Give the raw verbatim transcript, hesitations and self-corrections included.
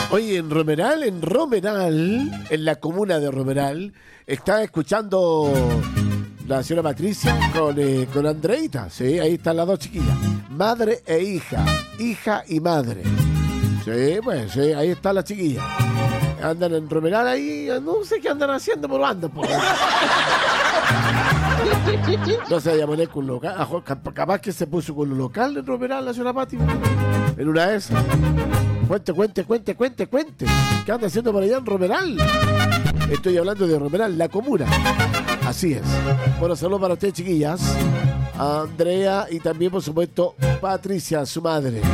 Oye, en Romeral, en Romeral, en la comuna de Romeral, está escuchando la señora Patricia con, eh, con Andreita. Sí, ahí están las dos chiquillas. Madre e hija. Hija y madre. Sí, pues, sí, ahí están las chiquillas. Andan en Romeral ahí, no sé qué andan haciendo, pero andan por ahí. No se vaya a poner con local. Ajo, cap- capaz que se puso con lo local en Romeral la señora Pati. En una de esas. Cuente, cuente, cuente, cuente, cuente. ¿Qué anda haciendo por allá en Romeral? Estoy hablando de Romeral, la comuna. Así es. Bueno, saludos para ustedes, chiquillas. A Andrea y también, por supuesto, Patricia, su madre.